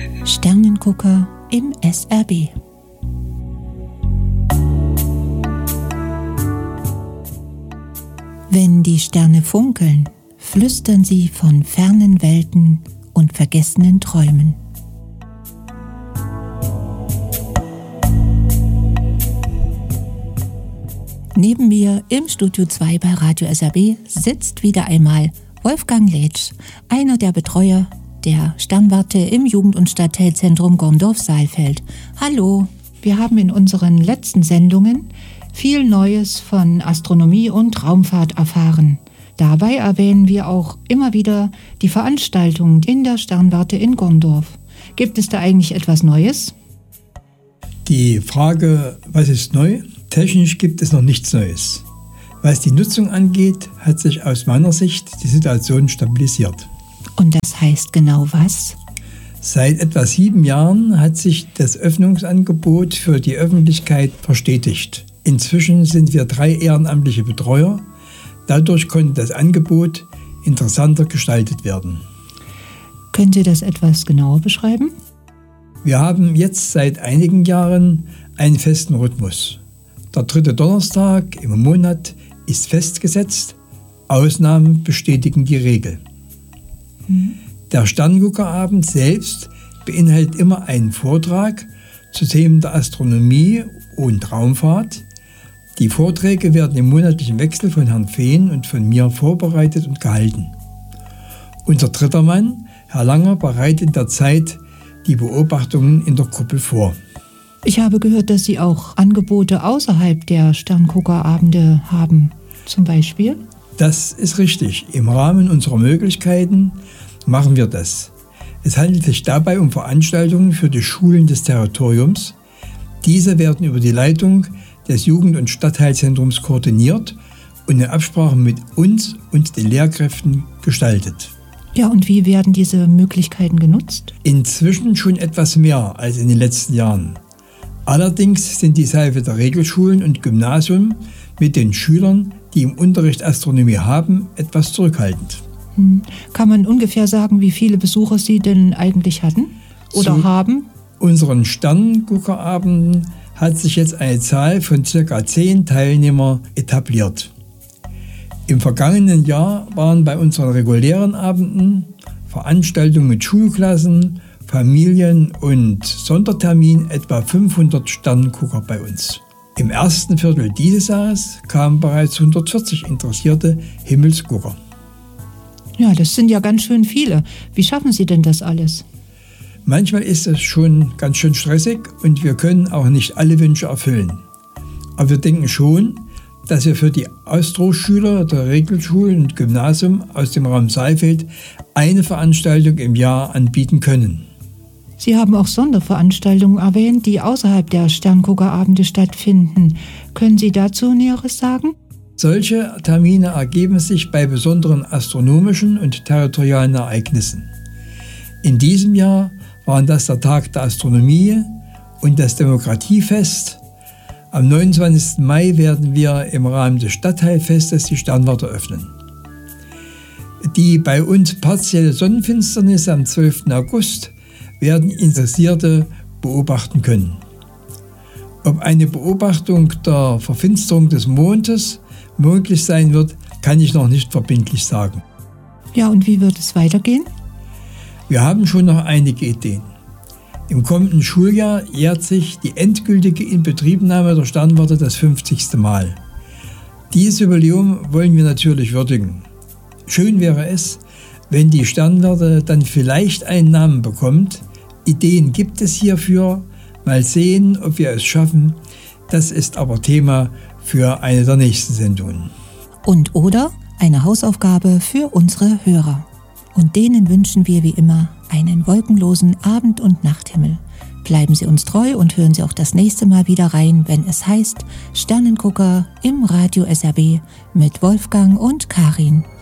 Sternengucker im SRB. Wenn die Sterne funkeln, flüstern sie von fernen Welten und vergessenen Träumen. Neben mir im Studio 2 bei Radio SRB sitzt wieder einmal Wolfgang Letsch, einer der Betreuer der Sternwarte im Jugend- und Stadtteilzentrum Gondorf-Saalfeld. Hallo, wir haben in unseren letzten Sendungen viel Neues von Astronomie und Raumfahrt erfahren. Dabei erwähnen wir auch immer wieder die Veranstaltungen in der Sternwarte in Gondorf. Gibt es da eigentlich etwas Neues? Die Frage, was ist neu? Technisch gibt es noch nichts Neues. Was die Nutzung angeht, hat sich aus meiner Sicht die Situation stabilisiert. Und das heißt genau was? Seit etwa 7 Jahren hat sich das Öffnungsangebot für die Öffentlichkeit verstetigt. Inzwischen sind wir 3 ehrenamtliche Betreuer. Dadurch konnte das Angebot interessanter gestaltet werden. Können Sie das etwas genauer beschreiben? Wir haben jetzt seit einigen Jahren einen festen Rhythmus. Der 3. Donnerstag im Monat ist festgesetzt. Ausnahmen bestätigen die Regel. Der Sternguckerabend selbst beinhaltet immer einen Vortrag zu Themen der Astronomie und Raumfahrt. Die Vorträge werden im monatlichen Wechsel von Herrn Fehn und von mir vorbereitet und gehalten. Unser dritter Mann, Herr Langer, bereitet in der Zeit die Beobachtungen in der Kuppel vor. Ich habe gehört, dass Sie auch Angebote außerhalb der Sternguckerabende haben, zum Beispiel? Das ist richtig. Im Rahmen unserer Möglichkeiten machen wir das. Es handelt sich dabei um Veranstaltungen für die Schulen des Territoriums. Diese werden über die Leitung des Jugend- und Stadtteilzentrums koordiniert und in Absprache mit uns und den Lehrkräften gestaltet. Ja, und wie werden diese Möglichkeiten genutzt? Inzwischen schon etwas mehr als in den letzten Jahren. Allerdings sind die Saalfelder Regelschulen und Gymnasium mit den Schülern, die im Unterricht Astronomie haben, etwas zurückhaltend. Kann man ungefähr sagen, wie viele Besucher Sie denn eigentlich hatten oder haben? Unseren Sternguckerabenden hat sich jetzt eine Zahl von ca. 10 Teilnehmer etabliert. Im vergangenen Jahr waren bei unseren regulären Abenden Veranstaltungen mit Schulklassen, Familien und Sondertermin etwa 500 Sterngucker bei uns. Im ersten Viertel dieses Jahres kamen bereits 140 interessierte Himmelsgucker. Ja, das sind ja ganz schön viele. Wie schaffen Sie denn das alles? Manchmal ist es schon ganz schön stressig und wir können auch nicht alle Wünsche erfüllen. Aber wir denken schon, dass wir für die Astroschüler der Regelschulen und Gymnasium aus dem Raum Saalfeld eine Veranstaltung im Jahr anbieten können. Sie haben auch Sonderveranstaltungen erwähnt, die außerhalb der Sternguckerabende stattfinden. Können Sie dazu Näheres sagen? Solche Termine ergeben sich bei besonderen astronomischen und territorialen Ereignissen. In diesem Jahr waren das der Tag der Astronomie und das Demokratiefest. Am 29. Mai werden wir im Rahmen des Stadtteilfestes die Sternwarte öffnen. Die bei uns partielle Sonnenfinsternis am 12. August werden Interessierte beobachten können. Ob eine Beobachtung der Verfinsterung des Mondes möglich sein wird, kann ich noch nicht verbindlich sagen. Ja, und wie wird es weitergehen? Wir haben schon noch einige Ideen. Im kommenden Schuljahr jährt sich die endgültige Inbetriebnahme der Sternwarte das 50. Mal. Dieses Jubiläum wollen wir natürlich würdigen. Schön wäre es, wenn die Sternwarte dann vielleicht einen Namen bekommt. Ideen gibt es hierfür. Mal sehen, ob wir es schaffen. Das ist aber Thema für eine der nächsten Sendungen. Und oder eine Hausaufgabe für unsere Hörer. Und denen wünschen wir wie immer einen wolkenlosen Abend- und Nachthimmel. Bleiben Sie uns treu und hören Sie auch das nächste Mal wieder rein, wenn es heißt Sternengucker im Radio SRB mit Wolfgang und Karin.